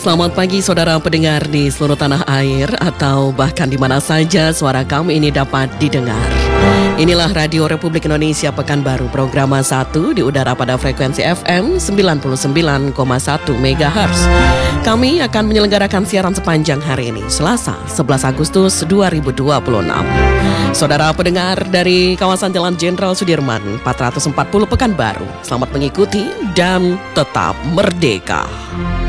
Selamat pagi saudara pendengar di seluruh tanah air atau bahkan di mana saja suara kami ini dapat didengar. Inilah Radio Republik Indonesia Pekanbaru, program 1 di udara pada frekuensi FM 99,1 MHz. Kami akan menyelenggarakan siaran sepanjang hari ini, Selasa 11 Agustus 2026. Saudara pendengar dari kawasan Jalan Jenderal Sudirman 440 Pekanbaru, selamat mengikuti dan tetap merdeka.